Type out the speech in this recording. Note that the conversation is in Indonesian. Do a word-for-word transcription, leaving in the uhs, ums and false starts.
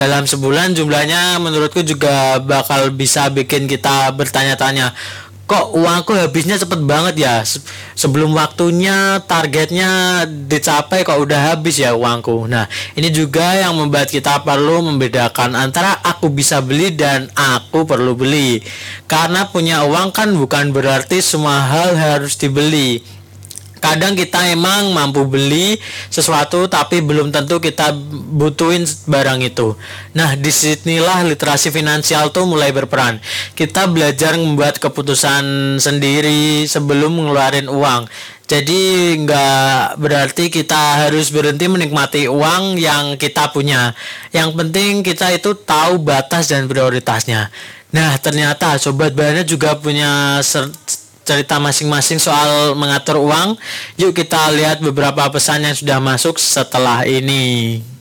dalam sebulan jumlahnya menurutku juga bakal bisa bikin kita bertanya-tanya, kok uangku habisnya cepet banget ya. Se- sebelum waktunya targetnya dicapai kok udah habis ya uangku. Nah, ini juga yang membuat kita perlu membedakan antara aku bisa beli dan aku perlu beli. Karena punya uang kan bukan berarti semua hal harus dibeli. Kadang kita emang mampu beli sesuatu tapi belum tentu kita butuhin barang itu. Nah, disinilah literasi finansial tuh mulai berperan. Kita belajar membuat keputusan sendiri sebelum ngeluarin uang. Jadi nggak berarti kita harus berhenti menikmati uang yang kita punya. Yang penting kita itu tahu batas dan prioritasnya. Nah, ternyata sobat banyak juga punya cerita masing-masing soal mengatur uang. Yuk kita lihat beberapa pesan yang sudah masuk setelah ini.